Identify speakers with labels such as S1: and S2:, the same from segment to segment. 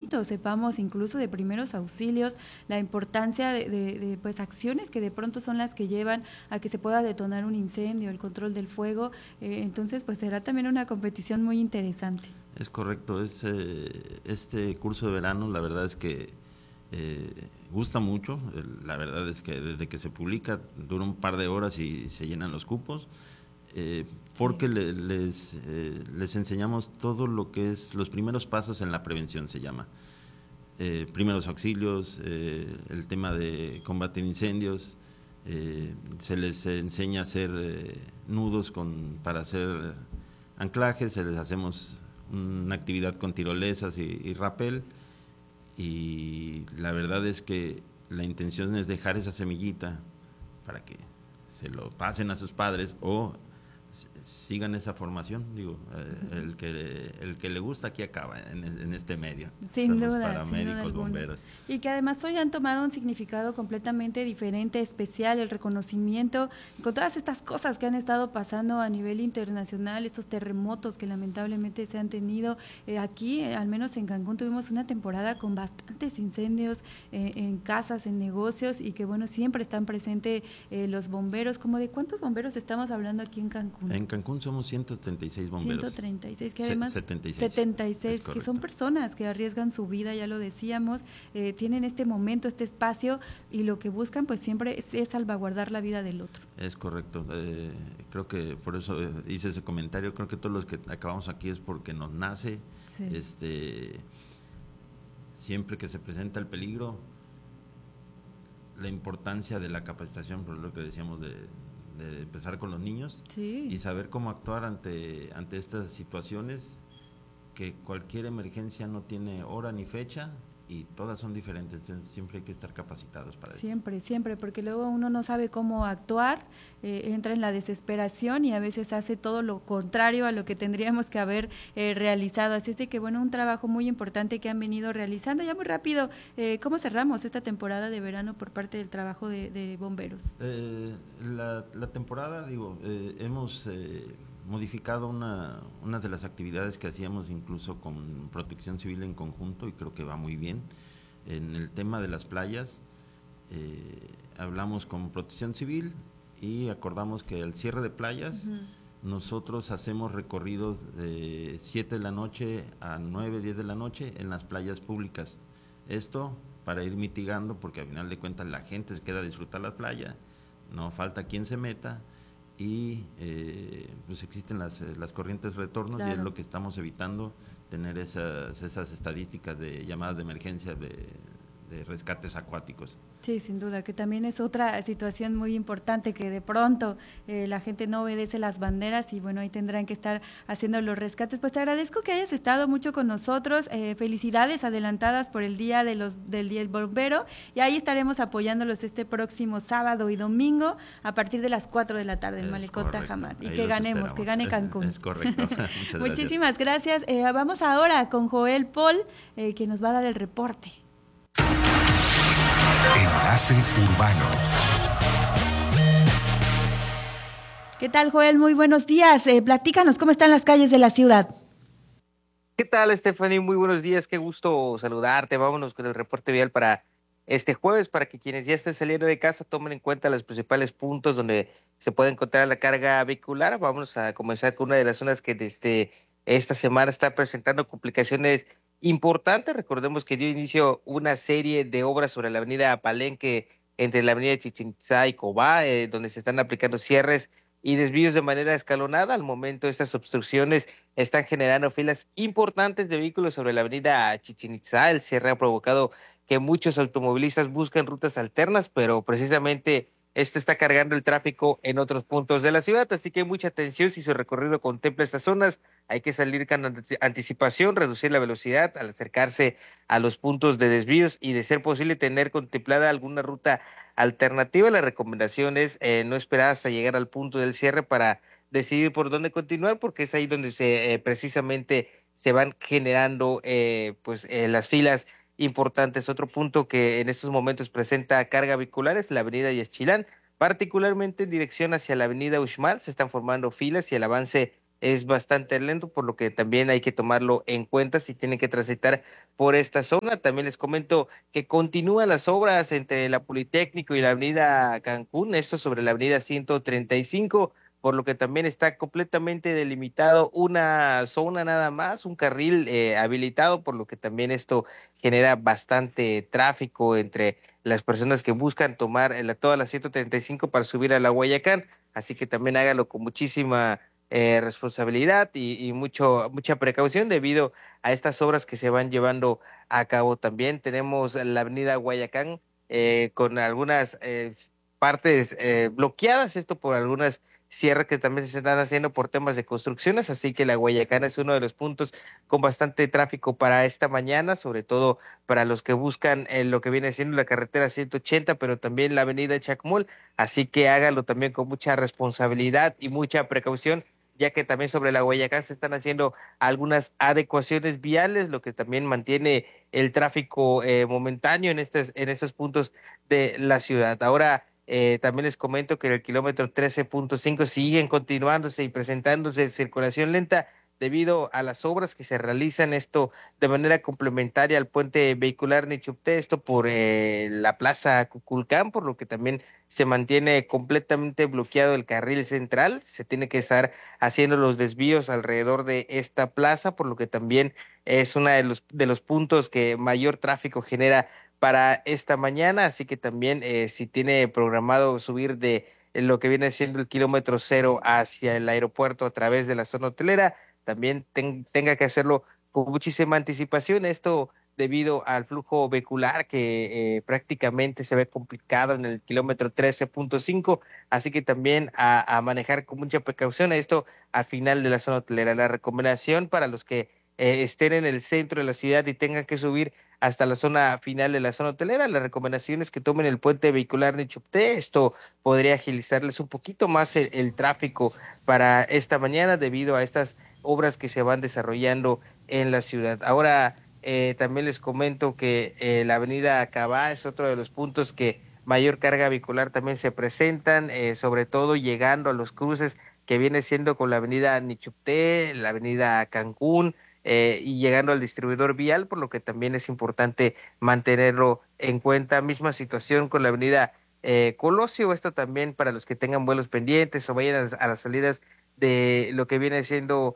S1: poquito sepamos incluso de primeros auxilios, la importancia de pues acciones que de pronto son las que llevan a que se pueda detonar un incendio, el control del fuego. Entonces pues será también una competición muy interesante.
S2: Es correcto, este curso de verano la verdad es que gusta mucho. La verdad es que desde que se publica dura un par de horas y se llenan los cupos, porque les enseñamos todo lo que es los primeros pasos en la prevención, se llama. Primeros auxilios, el tema de combate en incendios, se les enseña a hacer nudos para hacer anclajes, se les hacemos una actividad con tirolesas y rapel, y la verdad es que la intención es dejar esa semillita para que se lo pasen a sus padres o sigan esa formación. Digo, el que le gusta aquí acaba en este medio.
S1: Sin
S2: Somos
S1: duda,
S2: paramédicos,
S1: sin duda
S2: bomberos.
S1: Y que además hoy han tomado un significado completamente diferente, especial, el reconocimiento con todas estas cosas que han estado pasando a nivel internacional, estos terremotos que lamentablemente se han tenido. Aquí, al menos en Cancún, tuvimos una temporada con bastantes incendios en casas, en negocios, y que bueno, siempre están presentes los bomberos. ¿Cómo de cuántos bomberos estamos hablando aquí en Cancún?
S2: En Cancún somos 136 bomberos.
S1: 136, que además
S2: 76,
S1: que son personas que arriesgan su vida, ya lo decíamos, tienen este momento, este espacio, y lo que buscan pues siempre es salvaguardar la vida del otro.
S2: Es correcto, creo que por eso hice ese comentario. Creo que todos los que acabamos aquí es porque nos nace, sí. Siempre que se presenta el peligro, la importancia de la capacitación, por lo que decíamos de empezar con los niños,
S1: sí,
S2: y saber cómo actuar ante estas situaciones, que cualquier emergencia no tiene hora ni fecha y todas son diferentes. Entonces, siempre hay que estar capacitados para eso.
S1: Siempre, porque luego uno no sabe cómo actuar, entra en la desesperación y a veces hace todo lo contrario a lo que tendríamos que haber realizado. Así es de que bueno, un trabajo muy importante que han venido realizando. Ya muy rápido, ¿cómo cerramos esta temporada de verano por parte del trabajo de bomberos?
S2: La temporada, hemos modificado una de las actividades que hacíamos incluso con Protección Civil en conjunto, y creo que va muy bien. En el tema de las playas, hablamos con Protección Civil y acordamos que al cierre de playas, nosotros hacemos recorridos de 7 de la noche a 9, 10 de la noche en las playas públicas. Esto para ir mitigando, porque al final de cuentas la gente se queda a disfrutar la playa, no falta quien se meta, y pues existen las corrientes de retorno, claro. Y es lo que estamos evitando, tener esas estadísticas de llamadas de emergencia de rescates acuáticos.
S1: Sí, sin duda, que también es otra situación muy importante, que de pronto la gente no obedece las banderas y bueno, ahí tendrán que estar haciendo los rescates. Pues te agradezco que hayas estado mucho con nosotros, felicidades adelantadas por el Día del Día del Bombero, y ahí estaremos apoyándolos este próximo sábado y domingo a partir de las 4 de la tarde en Malecón Tajamar, y que ganemos, que gane Cancún.
S2: Es correcto. Muchas
S1: Muchísimas gracias. Vamos ahora con Joel Paul, que nos va a dar el reporte.
S3: Enlace Urbano.
S1: ¿Qué tal, Joel? Muy buenos días. Platícanos cómo están las calles de la ciudad.
S4: ¿Qué tal, Stephanie? Muy buenos días, qué gusto saludarte. Vámonos con el reporte vial para este jueves, para que quienes ya estén saliendo de casa tomen en cuenta los principales puntos donde se puede encontrar la carga vehicular. Vamos a comenzar con una de las zonas que desde esta semana está presentando complicaciones importante. Recordemos que dio inicio una serie de obras sobre la avenida Palenque, entre la avenida Chichén Itzá y Cobá, donde se están aplicando cierres y desvíos de manera escalonada. Al momento, estas obstrucciones están generando filas importantes de vehículos sobre la avenida Chichén Itzá. El cierre ha provocado que muchos automovilistas busquen rutas alternas, pero precisamente esto está cargando el tráfico en otros puntos de la ciudad, así que mucha atención si su recorrido contempla estas zonas. Hay que salir con anticipación, reducir la velocidad al acercarse a los puntos de desvíos y, de ser posible, tener contemplada alguna ruta alternativa. La recomendación es no esperar hasta llegar al punto del cierre para decidir por dónde continuar, porque es ahí donde precisamente se van generando las filas importantes. Otro punto que en estos momentos presenta carga vehicular es la avenida Yaxchilán, particularmente en dirección hacia la avenida Uxmal. Se están formando filas y el avance es bastante lento, por lo que también hay que tomarlo en cuenta si tienen que transitar por esta zona. También les comento que continúan las obras entre la Politécnico y la avenida Cancún, esto sobre la avenida 135, por lo que también está completamente delimitado una zona nada más, un carril habilitado, por lo que también esto genera bastante tráfico entre las personas que buscan tomar toda la 135 para subir a la Guayacán, así que también hágalo con muchísima responsabilidad y mucha precaución debido a estas obras que se van llevando a cabo. También tenemos la avenida Guayacán con algunas partes bloqueadas, esto por algunas cierres que también se están haciendo por temas de construcciones, así que la Guayacán es uno de los puntos con bastante tráfico para esta mañana, sobre todo para los que buscan lo que viene siendo la carretera 180, pero también la avenida Chacmol, así que hágalo también con mucha responsabilidad y mucha precaución, ya que también sobre la Guayacán se están haciendo algunas adecuaciones viales, lo que también mantiene el tráfico momentáneo en estos puntos de la ciudad. Ahora, también les comento que en el kilómetro 13.5 siguen continuándose y presentándose circulación lenta debido a las obras que se realizan, esto de manera complementaria al puente vehicular Nichupté, esto por la plaza Cuculcán, por lo que también se mantiene completamente bloqueado el carril central, se tiene que estar haciendo los desvíos alrededor de esta plaza, por lo que también es uno de los puntos que mayor tráfico genera para esta mañana, así que también si tiene programado subir de lo que viene siendo el kilómetro cero hacia el aeropuerto a través de la zona hotelera, también tenga que hacerlo con muchísima anticipación, esto debido al flujo vehicular que prácticamente se ve complicado en el kilómetro 13.5, así que también a manejar con mucha precaución esto al final de la zona hotelera. La recomendación para los que estén en el centro de la ciudad y tengan que subir hasta la zona final de la zona hotelera, la recomendación es que tomen el puente vehicular Nichupté, esto podría agilizarles un poquito más el tráfico para esta mañana debido a estas obras que se van desarrollando en la ciudad. Ahora, también les comento que la avenida Cabá es otro de los puntos que mayor carga vehicular también se presentan, sobre todo llegando a los cruces que viene siendo con la avenida Nichupté, la avenida Cancún, y llegando al distribuidor vial, por lo que también es importante mantenerlo en cuenta. Misma situación con la avenida Colosio, esto también para los que tengan vuelos pendientes o vayan a las salidas de lo que viene siendo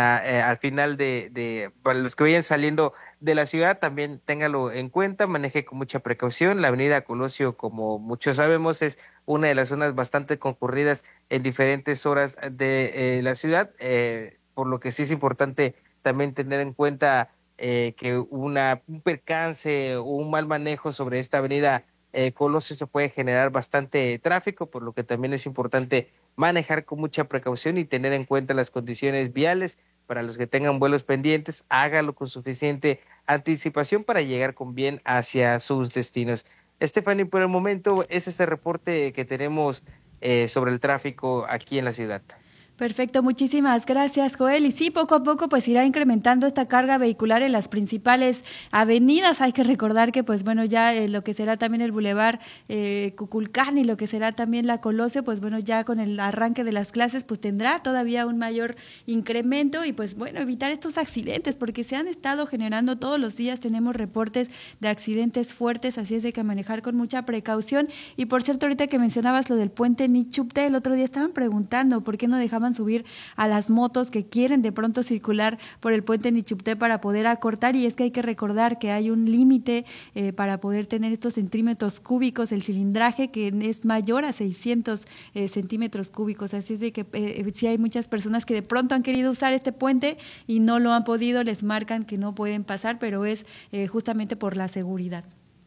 S4: al final para los que vayan saliendo de la ciudad, también téngalo en cuenta, maneje con mucha precaución. La avenida Colosio, como muchos sabemos, es una de las zonas bastante concurridas en diferentes horas de la ciudad, por lo que sí es importante también tener en cuenta que un percance o un mal manejo sobre esta avenida Colosio se puede generar bastante tráfico, por lo que también es importante manejar con mucha precaución y tener en cuenta las condiciones viales. Para los que tengan vuelos pendientes, hágalo con suficiente anticipación para llegar con bien hacia sus destinos. Stephanie, por el momento, ese es el reporte que tenemos sobre el tráfico aquí en la ciudad.
S1: Perfecto, muchísimas gracias, Joel. Y sí, poco a poco pues irá incrementando esta carga vehicular en las principales avenidas. Hay que recordar que pues bueno, ya lo que será también el Boulevard Cuculcán y lo que será también la Colosio, pues bueno, ya con el arranque de las clases pues tendrá todavía un mayor incremento y pues bueno, evitar estos accidentes porque se han estado generando todos los días, tenemos reportes de accidentes fuertes, así es de que manejar con mucha precaución. Y por cierto, ahorita que mencionabas lo del puente Nichupté, el otro día estaban preguntando por qué no dejaban subir a las motos que quieren de pronto circular por el puente Nichupté para poder acortar, y es que hay que recordar que hay un límite para poder tener estos centímetros cúbicos, el cilindraje que es mayor a 600 centímetros cúbicos, así es de que sí hay muchas personas que de pronto han querido usar este puente y no lo han podido, les marcan que no pueden pasar, pero es justamente por la seguridad.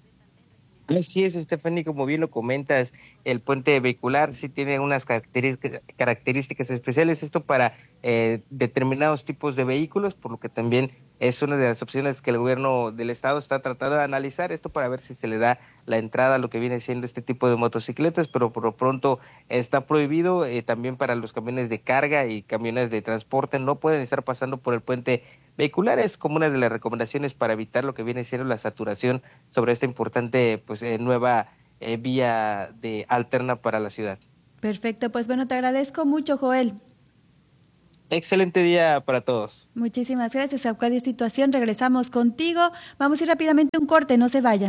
S4: Así es, Stephanie, como bien lo comentas, el puente vehicular sí tiene unas características especiales, esto para determinados tipos de vehículos, por lo que también es una de las opciones que el gobierno del estado está tratando de analizar, esto para ver si se le da la entrada a lo que viene siendo este tipo de motocicletas, pero por lo pronto está prohibido también para los camiones de carga y camiones de transporte, no pueden estar pasando por el puente vehicular, es como una de las recomendaciones para evitar lo que viene siendo la saturación sobre esta importante pues nueva vía alterna para la ciudad.
S1: Perfecto, pues bueno, te agradezco mucho, Joel.
S4: Excelente día para todos.
S1: Muchísimas gracias, a cualquier situación regresamos contigo. Vamos a ir rápidamente a un corte, no se vayan.